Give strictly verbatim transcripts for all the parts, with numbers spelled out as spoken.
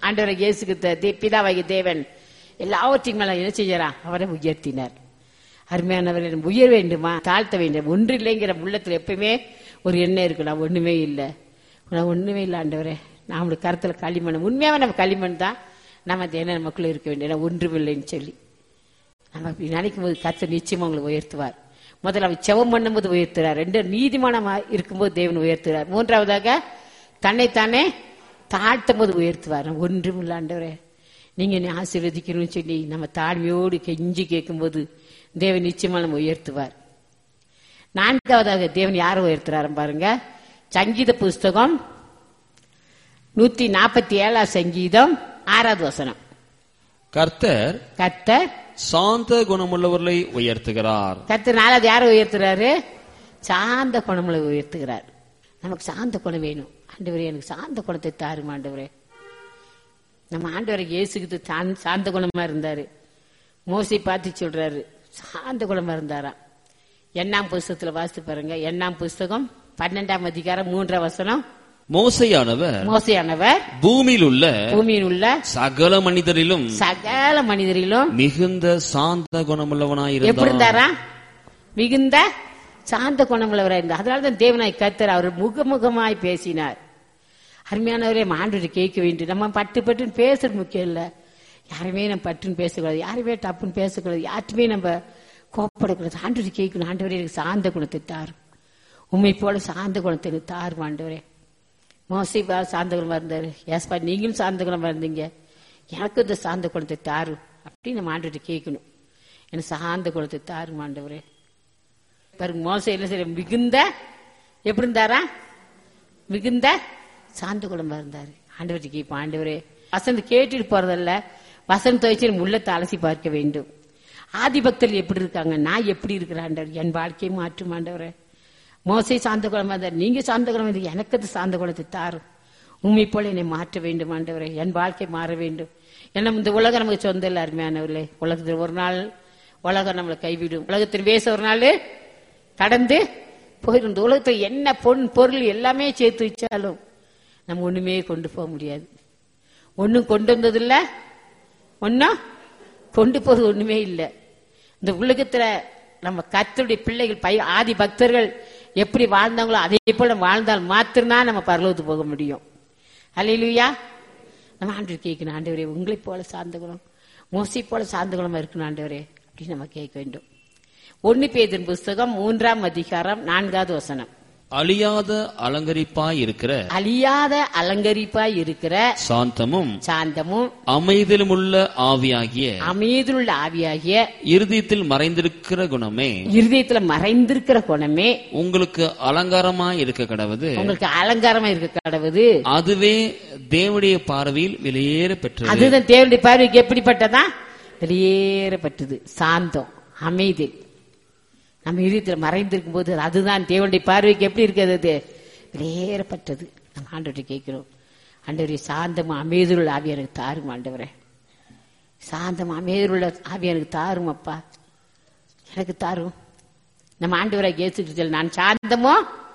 ஆண்டவரை இயேசுக்கு பிதாவாகிய தேவன் எல்லாவற்றையும் மேல என்ன செய்யறா? அவரை உயர்த்தினார். அருமையானவரை உயர் வேண்டுமா, தாழ்த்த வேண்டும் ஒன்று இல்லைங்கிற உள்ளத்துல எப்பயுமே ஒரு எண்ணம் இருக்கு. நான் ஒண்ணுமே இல்லை, நான் ஒண்ணுமே இல்லை ஆண்டவரே, நம்மளுக்கு கருத்துல களிமண். உண்மையாவே நம்ம களிமண் தான். நம்ம என்ன நமக்குள்ள இருக்க வேண்டிய ஒன்றுமில்லைன்னு சொல்லி நம்ம நினைக்கும் போது கர்த்தர் நிச்சயமா உங்களை உயர்த்துவார். முதல்ல அவர் செவம் பண்ணும் போது உயர்த்துறார். ரெண்டு நீதிமானமா இருக்கும்போது தேவன் உயர்த்துறார். மூன்றாவதாக தன்னைத்தானே தாழ்த்தும் போது உயர்த்துவார். ஒன்றும் இல்லை ஆண்டவரே, நீங்க என்னை ஆசீர்வதிக்கணும்னு சொல்லி நம்ம தாழ்மையோடு கெஞ்சி கேட்கும் போது தேவன் நிச்சயமா நம்ம உயர்த்துவார். நான்காவதாக தேவன் யாரை உயர்த்துறாரு பாருங்க. சங்கீத புஸ்தகம் நூத்தி நாற்பத்தி ஏழாம் சங்கீதம் ஆறாவது வசனம். கர்த்தர் கர்த்தர் சாந்த குணமுள்ளவர்களை உயர்த்துகிறார். கர்த்தர் நாலாவது யாரை உயர்த்துறாரு? சாந்த குணமுள்ள உயர்த்துகிறார். நமக்கு சாந்த குணம் வேணும். ஆண்டவரே எனக்கு சாந்த குணத்தை தாரும் ஆண்டவரே. நம்ம ஆண்டவரை இயேசுக்கு சாந்த குணமா இருந்தாரு. மோசே பார்த்து சொல்றாரு சாந்த குணமா இருந்தாரா. எண்ணாம் புஸ்தகத்துல வாசித்து பாருங்க. எண்ணாம் புஸ்தகம் பன்னெண்டாம் அதிகாரம் மூன்றாம் வசனம். மோசையானவர் மோசையானவர் பூமியில் உள்ள பூமியில் உள்ள சகல மனிதரிலும் சகல மனிதரிலும் மிகுந்த சாந்த குணமுள்ளவனாய் எப்படி இருந்தாரா? மிகுந்த சாந்த குணமுள்ளவராய் இருந்தார். அதனாலதான் தேவனாய் கர்த்தர் அவர் முகமுகமாய் பேசினார். அருமையானவரே, ஆண்டவரை கேட்க வேண்டும். நம்ம பட்டு பட்டுன்னு பேசுறது முக்கியம் இல்ல. யாருமே நம்ம பட்டுன்னு பேசக்கூடாது, யாருமே டப்புன்னு பேசக்கூடாது, யாருமே நம்ம கோப்படக்கூடாது. ஆண்டவரை கேட்கணும். ஆண்டவரே எனக்கு சாந்த குணத்தை தாரும், உண்மை போல சாந்த குணத்தை தாரும் ஆண்டவரே. மோசே சாந்த குணமா இருந்தாரு. ஏஸ்பா நீங்களும் சாந்த குணமா இருந்தீங்க, எனக்கு இந்த சாந்த குணத்தை தாரும் அப்படின்னு நம்ம ஆண்டவரை கேட்கணும். எனக்கு சாந்த குணத்தை தாரும் ஆண்டவரே. பாருங்க மோசே என்ன செய்ய மிகுந்த எப்படி இருந்தாரா? மிகுந்த சாந்த குணமா இருந்தாரு. ஆண்டவரை கேட்போம். ஆண்டவரே வசந்த கேட்டுட்டு போறதல்ல, வசந்த துவைச்சு உள்ளத்தை அலசி பார்க்க வேண்டும். ஆதி பக்தர்கள் எப்படி இருக்காங்க, நான் எப்படி இருக்கிறேன் ஆண்டவர், என் வாழ்க்கையை மாற்றும் ஆண்டவரே. மோசே சாந்த குணமா இருந்தார், நீங்க சாந்த குணம் இல்லை, எனக்கு அது சாந்த குணத்தை தாரும். உண்மை போல என்னை மாற்ற வேண்டும் ஆண்டவரே, என் வாழ்க்கை மாற வேண்டும். ஏன்னா இந்த உலகம் நமக்கு சொந்தம் இல்லை அருமையானவர்களே. உலகத்தில் ஒரு நாள் உலகம் நம்மளை கைவிடும். உலகத்தில் பேச ஒரு நாள் கடந்து போயிடும். இந்த உலகத்தில் என்ன பொன் பொருள் எல்லாமே சேர்த்து வச்சாலும் நம்ம ஒண்ணுமே கொண்டு போக முடியாது. ஒன்னும் கொண்டு வந்ததில்ல, ஒன்னும் கொண்டு போறது ஒண்ணுமே இல்லை. இந்த உலகத்துல நம்ம கர்த்தருடைய பிள்ளைகள் பை ஆதி பக்தர்கள் எப்படி வாழ்ந்தாங்களோ அதே போல வாழ்ந்தால் மாத்திரம்தான் நம்ம பரலோகத்துக்கு போக முடியும். அல்லேலூயா. நம்ம ஆண்டவர் கேட்கணும், ஆண்டவரே உங்களை போல சார்ந்த குணம், மோசை போல சார்ந்த குணமா இருக்கணும் ஆண்டவரே அப்படின்னு நம்ம கேட்க வேண்டும். ஒன்னு பேதுரு புஸ்தகம் மூன்றாம் அதிகாரம் நான்காவது வசனம். அழியாத அலங்கரிப்பாய் இருக்கிற அழியாத அலங்கரிப்பாய் இருக்கிற சாந்தமும் சாந்தமும் அமைதியிலும் உள்ள ஆவியாகிய அமைதியுள்ள ஆவியாகிய இருதயத்தில் மறைந்திருக்கிற குணமே இருதயத்துல மறைந்திருக்கிற குணமே உங்களுக்கு அலங்காரமாய் இருக்க கடவுது உங்களுக்கு அலங்காரமா இருக்க கடவுது. அதுவே தேவனுடைய பார்வையில் வெளியேற பெற்றது. அதுதான் தேவனுடைய பார்வைக்கு எப்படிப்பட்டதா? வெளியேறப்பட்டது. சாந்தம், அமைதி நம்ம இதயத்தில் மறைந்திருக்கும் போது அதுதான் தேவனுடைய பார்வைக்கு எப்படி இருக்கிறது? வெளியேறப்பட்டது. நம்ம ஆண்டவரை கேட்கிறோம், ஆண்டவரே சாந்தம் அமைதியுள்ள ஆவி எனக்கு தாரும் ஆண்டவரே, சாந்தம் அமைதியுள்ள ஆவி எனக்கு தாரும் அப்பா, எனக்கு தாரும். நம்ம ஆண்டவரை கேட்டு நான் சாந்தமோ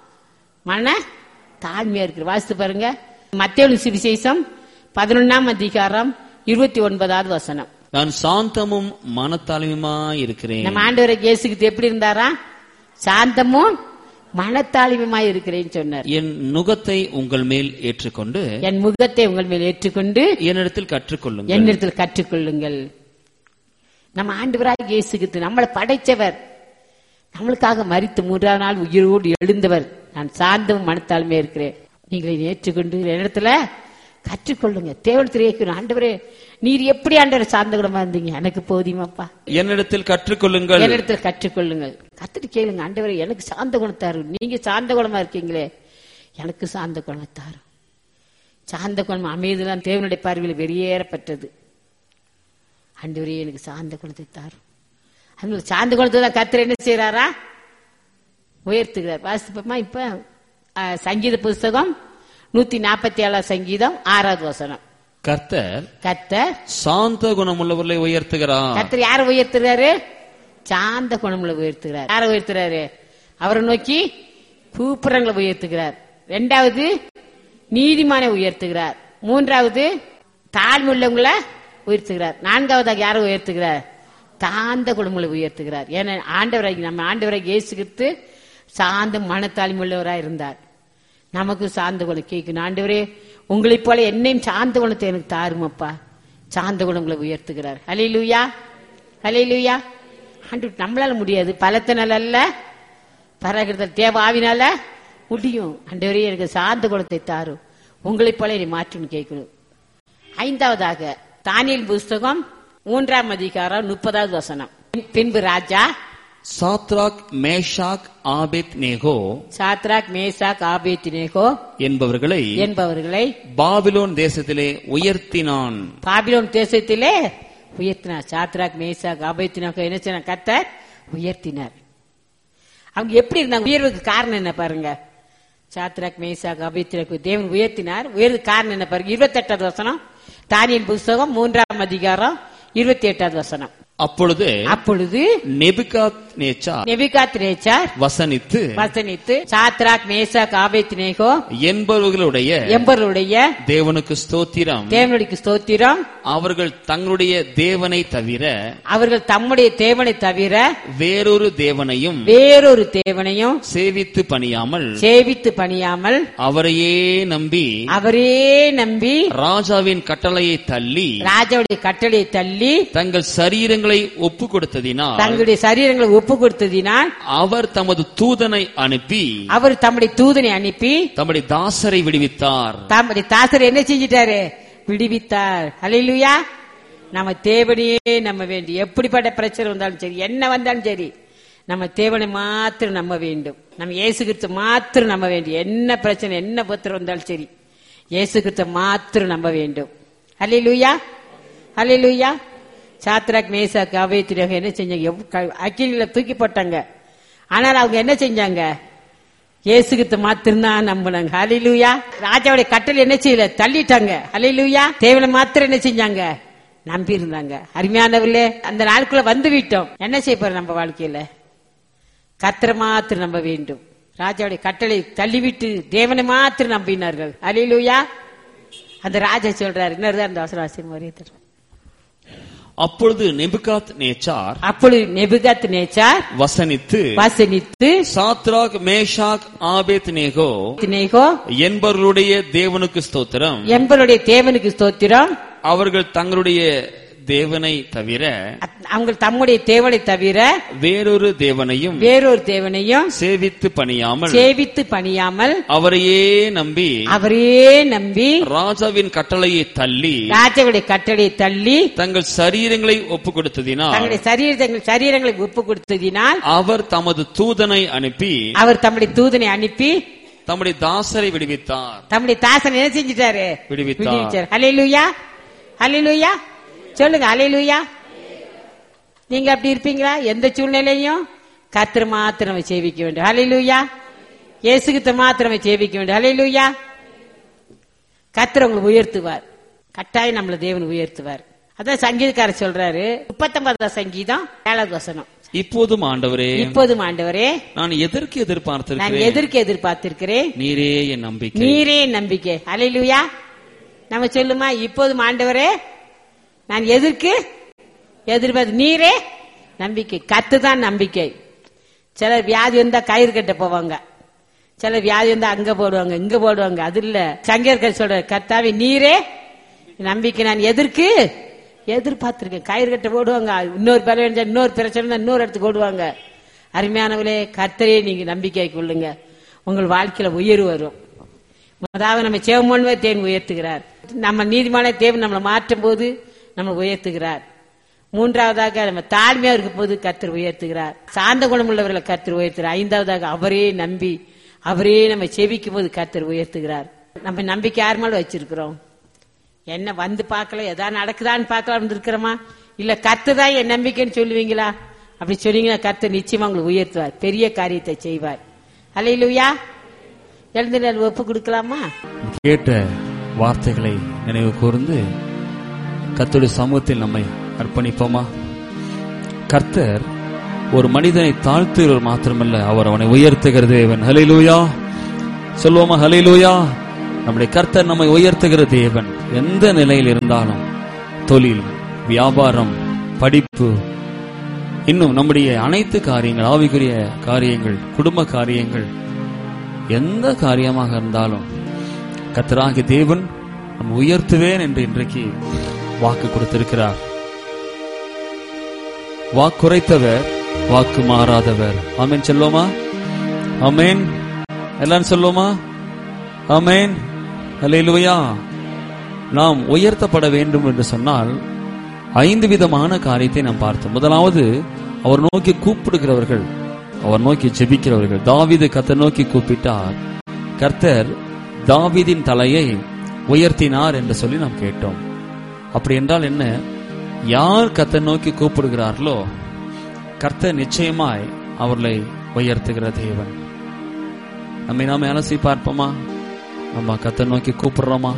மன தாழ்மையா இருக்கிற. வாசித்து பாருங்க மத்தேயு சுவிசேஷம் பதினொன்னாம் அதிகாரம் இருபத்தி ஒன்பதாவது வசனம். நான் சாந்தமும் மனத்தாழ்மையுமாய் இருக்கிறேன். நம்ம ஆண்டவரை இயேசுக்கு எப்படி இருந்தாரா? சாந்தமும் மனத்தாழ்மையுமாய் இருக்கிறேன்னு சொன்னார். என் நுகத்தை உங்கள் மேல் ஏற்றுக்கொண்டு என் முகத்தை உங்கள் மேல் ஏற்றுக்கொண்டு என்னிடத்தில் கற்றுக்கொள்ளுங்கள் என்னிடத்தில் கற்றுக்கொள்ளுங்கள். நம்ம ஆண்டவராக இயேசுக்கு நம்மளை படைச்சவர், நம்மளுக்காக மரித்து மூன்றாம் நாள் உயிரோடு எழுந்தவர். நான் சாந்தமும் மனத்தாழ்மையா இருக்கிறேன், நீங்களை ஏற்றுக்கொண்டு என்னிடத்துல கற்றுக்கொள்ளுங்க. தேவனத்தில் ஆண்டவரே நீர் எப்படி ஆண்டவரை சார்ந்த குணமா இருந்தீங்க, எனக்கு போதியமாப்பா, என்னிடத்தில் கற்றுக்கொள்ளுங்கள் என்னிடத்தில் கற்றுக்கொள்ளுங்கள். கத்துட்டு கேளுங்க, ஆண்டவரே எனக்கு சார்ந்த குணத்தாரு, நீங்க சார்ந்த குணமா இருக்கீங்களே எனக்கு சார்ந்த குணத்தாரு. சார்ந்த குணம் அமைதிதான் தேவனுடைய பார்வையில் வெளியேறப்பட்டது. ஆண்டவரே எனக்கு சார்ந்த குணத்தை தாரும். அந்த சார்ந்த குணத்தை தான் கர்த்தர் என்ன செய்யறாரா? உயர்த்துகிறார். வாசிப்பமா இப்ப சங்கீத புஸ்தகம் நூத்தி நாற்பத்தி ஏழாம் சங்கீதம் ஆறாவது வசனம். கர்த்தர் கர்த்தர் சாந்த குணமுள்ளவர்களை உயர்த்துகிறார். கர்த்தர் யாரை உயர்த்துறாரு? சாந்த குணமுள்ள உயர்த்துகிறார். யாரை உயர்த்துறாரு? அவரை நோக்கி கூப்புறங்களை உயர்த்துகிறார். இரண்டாவது நீதிமானை உயர்த்துகிறார். மூன்றாவது தாழ்மை உள்ளவங்களை உயர்த்துகிறார். நான்காவதாக யாரை உயர்த்துகிறார்? தாழ்ந்த குணங்களை உயர்த்துகிறார். ஏன்னா ஆண்டவராகி நம்ம ஆண்டவராகி இயேசு கிறிஸ்து சாந்த மனத்தாழ்மை உள்ளவராக இருந்தார். நமக்கு சார்ந்த குணம் கேட்கணும். ஆண்டவரே உங்களை போல என்னையும் சார்ந்த குணத்தை எனக்கு தாருமப்பா. சார்ந்த குணங்களை உயர்த்துகிறார். ஹல்லேலூயா, ஹல்லேலூயா. ஆண்டவர் நம்மளால முடியாது, பலத்தினால அல்ல, பராகிருதல் தேவ ஆவினால முடியும். ஆண்டவரே எனக்கு சார்ந்த குணத்தை தாரும், உங்களை போல என்னை மாற்றுன்னு கேட்கணும். ஐந்தாவதாக தானியேல் புஸ்தகம் மூன்றாம் அதிகாரம் முப்பதாவது வசனம். பின்பு ராஜா Shadrach Meshach Abednego Shadrach Meshach Abednego என்பவர்களை என்பவர்களை Babylon தேசத்திலே உயர்த்தினான். பாபிலோன் தேசத்திலே உயர்த்தினார். சாத்ராக் மேஷாக் ஆபேத்நேகோ என்ன செய்ய கர்த்தர் உயர்த்தினார். அவங்க எப்படி இருந்தாங்க? உயர்வுக்கு காரணம் என்ன பாருங்க. சாத்ராக் மேஷாக் ஆபேத்நேகோ தேவன் உயர்த்தினார். உயர்வுக்கு காரணம் என்ன பாருங்க. இருபத்தி எட்டாவது வசனம், தானியேல் புஸ்தகம் மூன்றாம் அதிகாரம் இருபத்தி எட்டாவது வசனம். அப்பொழுது அப்பொழுது நெபுகாத்நேச்சார் நெபுகாத்நேச்சார் வசனித்து வசனித்து சாத்ராக் மேஷாக் ஆபேத்நேகோ என்பவர்களுடைய என்பவருடைய தேவனுக்கு ஸ்தோத்திரம், தேவனுடைய ஸ்தோத்திரம், அவர்கள் தங்களுடைய தேவனை தவிர அவர்கள் தம்முடைய தேவனை தவிர வேறொரு தேவனையும் வேறொரு தேவனையும் சேவித்து பணியாமல் சேவித்து பணியாமல் அவரையே நம்பி அவரே நம்பி ராஜாவின் கட்டளையை தள்ளி ராஜாவுடைய கட்டளையை தள்ளி தங்கள் சரீரங்களை ஒப்பு கொடுத்ததினால் தங்களுடைய சரீரங்களை ஒப்பு கொடுத்ததினால் அவர் தமது தூதனை அனுப்பி அவர் தம்முடைய தூதனை அனுப்பி தம்முடைய தாசரை விடுவித்தார். தம்முடைய தாசரை என்ன செஞ்சிட்டாரு? விடுவித்தார். ஹல்லேலூயா. நம்ம தேவனையே நம்ம வேண்டி, எப்படிப்பட்ட பிரச்சனை வந்தாலும் சரி, என்ன வந்தாலும் சரி, நம்ம தேவனை மாத்திரம் நம்ப வேண்டும். நம்ம இயேசு கிறிஸ்து மாத்திரம் நம்ப வேண்டும். என்ன பிரச்சனை என்ன பத்திரம் வந்தாலும் சரி, இயேசு கிறிஸ்து மாத்திரம் நம்ப வேண்டும். ஹல்லேலூயா, ஹல்லேலூயா. சாத்ராக் மேஷாக் ஆபேத்நேகோ என்ன செஞ்சாங்க? அக்கினியில தூக்கி போட்டாங்க. ஆனால் அவங்க என்ன செஞ்சாங்க? இயேசு கிறிஸ்து மாத்திரம் நம்பினாங்க. ஹல்லேலூயா. ராஜாவுடைய கட்டளை என்ன செய்யல? தள்ளிட்டாங்க. ஹல்லேலூயா. தேவனை மாத்திரம் என்ன செஞ்சாங்க? நம்பி இருந்தாங்க. அருமையானவர்களே, அந்த நாளுக்குள்ள வந்து விட்டோம். என்ன செய்ய போறோம்? நம்ம வாழ்க்கையில கர்த்தரை மாத்திரம் நம்ப வேண்டும். ராஜாவுடைய கட்டளை தள்ளிவிட்டு தேவனை மாத்திரம் நம்பினார்கள். ஹல்லேலூயா. அந்த ராஜா சொல்றாரு, இன்னொரு அந்த அவசரவாசியம் வரைய. அப்பொழுது நெபுகாத்நேச்சார் அப்பொழுது நெபுகாத்நேச்சார் வசனித்து வசனித்து சாத்ராக் மேஷாக் ஆபேத்நேகோ என்பவர்களுடைய தேவனுக்கு ஸ்தோத்திரம், என்பவருடைய தேவனுக்கு ஸ்தோத்திரம், அவர்கள் தங்களுடைய தேவனை தவிர அவங்க தம்முடைய தேவனை தவிர வேறொரு தேவனையும் வேறொரு தேவனையும் சேவித்து பணியாமல் சேவித்து பணியாமல் அவரையே நம்பி அவரே நம்பி ராஜாவின் கட்டளையை தள்ளி ராஜாவுடைய கட்டளையை தள்ளி தங்கள் சரீரங்களை ஒப்பு கொடுத்ததினால் தங்களுடைய சரீரங்கள் சரீரங்களை ஒப்பு கொடுத்ததினால் அவர் தமது தூதனை அனுப்பி அவர் தம்முடைய தூதனை அனுப்பி தம்முடைய தாசரை விடுவித்தார். தம்முடைய தாசனை என்ன செஞ்சிட்டாரு? விடுவித்தார். ஹல்லேலூயா, ஹல்லேலூயா. சொல்லுங்க ஹல்லேலூயா. நீங்க அப்படி இருப்பீங்களா? எந்த சூழ்நிலையும் கர்த்தரை மாத்திரம் சேவிக்க வேண்டும். ஹல்லேலூயா. இயேசு கிறிஸ்து மாத்திரம் சேவிக்க வேண்டும். ஹல்லேலூயா. கர்த்தர் உங்களை உயர்த்துவார். கட்டாயம் நம்மள தேவன் உயர்த்துவார். அதான் சங்கீதக்காரர் சொல்றாரு, முப்பத்தொன்பதாம் சங்கீதம் ஏழாவது வசனம். இப்போதும் ஆண்டவரே இப்போதும் ஆண்டவரே நான் எதற்கு எதிர்பார்த்திருக்கிறேன் நான் எதற்கு எதிர்பார்த்திருக்கிறேன் நீரே என் நம்பிக்கை நீரே என் நம்பிக்கை. ஹல்லேலூயா. நம்ம சொல்லுமா, இப்போதும் ஆண்டவரே நான் எதற்கு எதிர்பார்த்து நீரே நம்பிக்கை. கத்துதான் நம்பிக்கை. சிலர் வியாதி வந்தா கயிறு கட்ட போவாங்க, சிலர் வியாதி வந்தா அங்க போடுவாங்க இங்க போடுவாங்க. அது இல்ல, சங்கீதக்காரர் சொல்ற கர்த்தாவே நீரே நம்பிக்கை. நான் எதற்கு எதிர்பார்த்திருக்கேன். கயிறு கட்ட போடுவாங்க, இன்னொரு பல இன்னொரு பிரச்சனை இன்னொரு இடத்துக்கு ஓடுவாங்க. அருமையானவளே, கர்த்தரே நீங்க நம்பிக்கை கொள்ளுங்க, உங்கள் வாழ்க்கையில உயர்வு வரும். அதாவது நம்ம சேவமோன்வே தேவன் உயர்த்துகிறார். நம்ம நீதிமான தேவன் நம்மளை மாற்றும் போது நம்ம உயர்த்துகிறார். மூன்றாவதாக நம்ம தாழ்மையா இருக்கும் போது கர்த்தர் உயர்த்துகிறார். சார்ந்த குணம் உள்ளவர்களை கர்த்தர் உயர்த்துகிறார். ஐந்தாவதாக அவரே நம்பி அவரே நம்ம செவிக்கும் போது கர்த்தர் உயர்த்துகிறார். நம்ம நம்பிக்கை யார் மேல வச்சிருக்கிறோம்? என்ன வந்து பார்க்கல, எதாவது நடக்குதான்னு பார்க்கலாம் இருக்கிறோமா? இல்ல கர்த்தர் தான் என் நம்பிக்கைன்னு சொல்லுவீங்களா? அப்படி சொன்னீங்கன்னா கர்த்தர் நிச்சயமா உங்களை உயர்த்துவார், பெரிய காரியத்தை செய்வார். ஹல்லேலூயா. எழுந்து ஒப்பு கொடுக்கலாமா? கேட்ட வார்த்தைகளை நினைவு கூர்ந்து கர்த்தருடைய சமூகத்தில் நம்மை அர்ப்பணிப்போமா? கர்த்தர் ஒரு மனிதனை தாழ்த்துகிறவர் மாத்திரமல்ல, அவர் அவனை உயர்த்துகிற தேவன். ஹல்லேலூயா சொல்லுவோமா? ஹல்லேலூயா. நம்முடைய கர்த்தர் நம்மை உயர்த்துகிற தேவன். எந்த நிலையில் இருந்தாலும், தொழில், வியாபாரம், படிப்பு, இன்னும் நம்முடைய அனைத்து காரியங்கள், ஆவிக்குரிய காரியங்கள், குடும்ப காரியங்கள், எந்த காரியமாக இருந்தாலும் கர்த்தராகிய தேவன் நம்ம உயர்த்துவேன் என்று இன்றைக்கு வாக்கு கொடுத்திருக்கிறார். வாக்குரைத்தவர், வாக்கு மாறாதவர். ஆமென் சொல்லுமா? ஆமென். எல்லாரும் சொல்லுமா? ஆமென். அல்லேலூயா. நாம் உயர்த்தப்பட வேண்டும் என்று சொன்னால் ஐந்து விதமான காரியத்தை நாம் பார்த்தோம். முதலாவது, அவர் நோக்கி கூப்பிடுகிறவர்கள், அவர் நோக்கி ஜெபிக்கிறவர்கள். தாவீது கர்த்தர் நோக்கி கூப்பிட்டார், கர்த்தர் தாவீதின் தலையை உயர்த்தினார் என்று சொல்லி நாம் கேட்டோம். அப்படி என்றால் என்ன? யார் கர்த்தர் நோக்கி கூப்பிடுகிறார்களோ கர்த்தர் நிச்சயமாய் அவர்களை உயர்த்துகிற தேவன். நம்மை நாம அலசி பார்ப்போமா? நம்ம கர்த்தர் நோக்கி கூப்பிடுறோமா?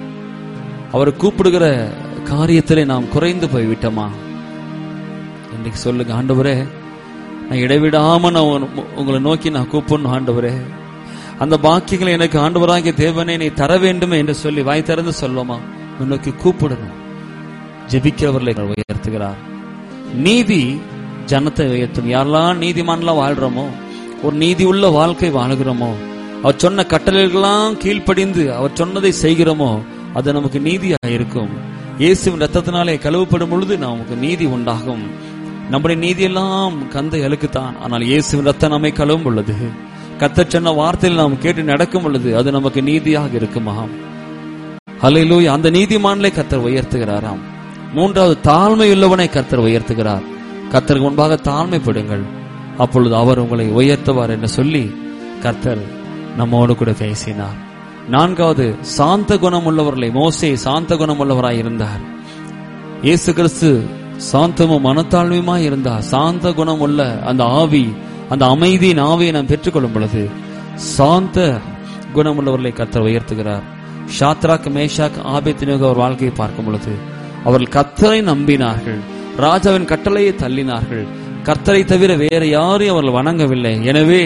அவர் கூப்பிடுகிற காரியத்திலே நாம் குறைந்து போய்விட்டோமா? இன்னைக்கு சொல்லுங்க, ஆண்டவரே நான் இடைவிடாம நான் உங்களை நோக்கி நான் கூப்பிடணும் ஆண்டவரே, அந்த பாக்கியங்களை எனக்கு ஆண்டவராகிய தேவனே நீ தர வேண்டும் என்று சொல்லி வாய் திறந்து சொல்லுமா? நோக்கி கூப்பிடணும். ஜெபிக்கிறவர்களை உயர்த்துகிறார். நீதி ஜனத்தை உயர்த்தும். யாரெல்லாம் நீதிமான்லாம் வாழ்றோமோ, ஒரு நீதி உள்ள வாழ்க்கை வாழுகிறோமோ, அவர் சொன்ன கட்டளைகளெல்லாம் கீழ்ப்படிந்து அவர் சொன்னதை செய்கிறோமோ, அது நமக்கு நீதியாக இருக்கும். இயேசுவின் ரத்தத்தினாலே கழுவப்படும் பொழுது நமக்கு நீதி உண்டாகும். நம்முடைய நீதியெல்லாம் கந்தை அழுக்குத்தான். ஆனால் இயேசுவின் ரத்தம் நம்மை கழுவும் பொழுது, கர்த்தர் சொன்ன வார்த்தையில் நாம் கேட்டு நடக்கும் பொழுது அது நமக்கு நீதியாக இருக்குமாம். ஹல்லேலூயா. அந்த நீதிமான்களை கர்த்தர் உயர்த்துகிறாராம். மூன்றாவது, தாழ்மை உள்ளவனை கர்த்தர் உயர்த்துகிறார். கர்த்தருக்கு முன்பாக தாழ்மைப்படுங்கள், அப்பொழுது அவர் உங்களை உயர்த்துவார் என்று சொல்லி கர்த்தர் நம்மோடு கூட பேசினார். நான்காவது, சாந்த குணம் உள்ளவர்களை, மோசே சாந்த குணம் உள்ளவராய் இருந்தார். இயேசு கிறிஸ்து சாந்தமும் மனத்தாழ்மையுமாய் இருந்தார். சாந்த குணம் உள்ள அந்த ஆவி, அந்த அமைதியின் ஆவியை நாம் பெற்றுக்கொள்ளும் பொழுது சாந்த குணம் உள்ளவர்களை கர்த்தர் உயர்த்துகிறார். ஷாத்ராக், மேஷாக், ஆபேத்நேகோ அவர் வாழ்க்கையை பார்க்கும் பொழுது அவர்கள் கர்த்தரை நம்பினார்கள், ராஜாவின் கட்டளையை தள்ளினார்கள், கர்த்தரை தவிர வேற யாரையும் அவர்கள் வணங்கவில்லை. எனவே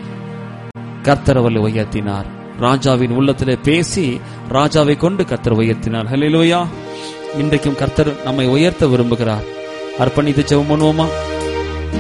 கர்த்தர் அவர்களை உயர்த்தினார். ராஜாவின் உள்ளத்திலே பேசி ராஜாவை கொண்டு கர்த்தர் உயர்த்தினார். ஹல்லேலூயா. இன்றைக்கும் கர்த்தர் நம்மை உயர்த்த விரும்புகிறார். அர்ப்பணித்து ஜெபம் பண்ணுவோமா?